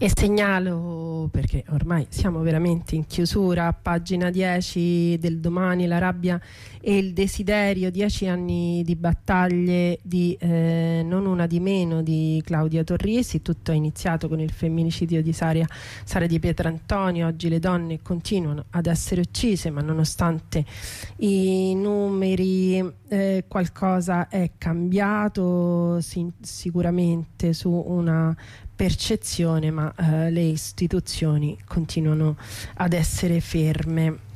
E segnalo, perché ormai siamo veramente in chiusura, a pagina 10 del Domani, la rabbia e il desiderio, 10 anni di battaglie di non una di meno di Claudia Torriesi. Tutto è iniziato con il femminicidio di Sara di Pietrantonio. Oggi le donne continuano ad essere uccise, ma nonostante i numeri qualcosa è cambiato sicuramente su una percezione, ma le istituzioni continuano ad essere ferme.